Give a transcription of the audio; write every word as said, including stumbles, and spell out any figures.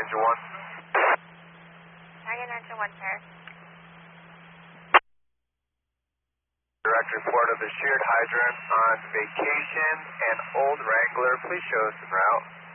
engine one. Target engine one, sir. Direct report of the shared hydrant on vacation and Old Wrangler. Please show us en route.